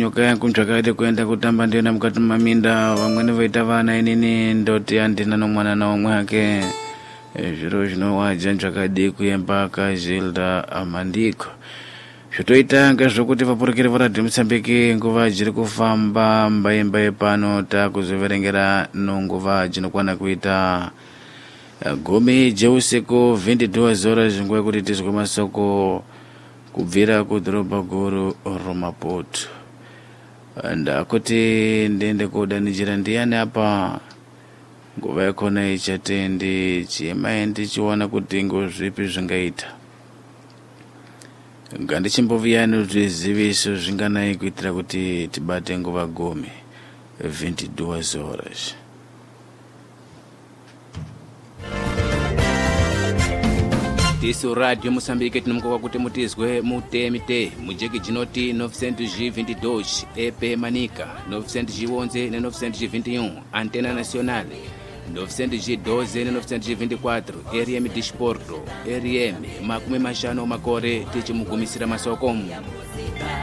nyoka yangu nchakade kuenda kutamba ndiyo na mkati maminda vamwene vaita vana inini ndoti andina nomwana na omwe ake zviro zvinowadza nchakade kuyembaka Zilda Amandiko zvotoita zvokuti vapurukire varadhi Mosambiki nguva dziri kufamba mbaye pano takuzoverengera nonguva dzinokwana kuita gumi dzeusiku 22 horas nguva kuti tizwe masoko kubvira kudhorobha guru Maputo. Ndakuti ndiende kodanidzira ndiani apa nguva yakona ichati ndichima ndichiona kuti ngozvipi zvingaita ngandichimboviyani zviziviso zvinganai kuitira kuti tibate nguva gumi 22 horas. Tisu Radio Moçambique tinomukoka kuti mutizwe mutemite mujeki jinoti 922 EP Manica 911 na 921 Antena Nacional 912 na 924 RM Disporto RM makumi mashano makore tichimugumisira masokomu